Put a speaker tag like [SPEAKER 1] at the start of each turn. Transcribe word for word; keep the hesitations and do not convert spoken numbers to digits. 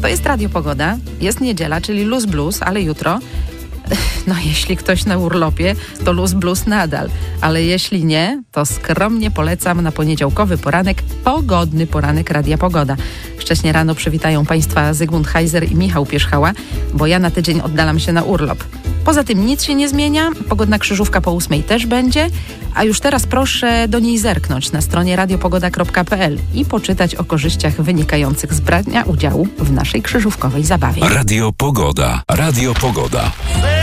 [SPEAKER 1] To jest Radio Pogoda, jest niedziela, czyli luz blues, ale jutro, no jeśli ktoś na urlopie, to luz blues nadal. Ale jeśli nie, to skromnie polecam na poniedziałkowy poranek, pogodny poranek Radia Pogoda. Wcześniej rano przywitają Państwa Zygmunt Heiser i Michał Pierzchała, bo ja na tydzień oddalam się na urlop. Poza tym nic się nie zmienia, pogodna krzyżówka po ósmej też będzie, a już teraz proszę do niej zerknąć na stronie radiopogoda kropka p l i poczytać o korzyściach wynikających z brania udziału w naszej krzyżówkowej zabawie.
[SPEAKER 2] Radio Pogoda. Radio Pogoda.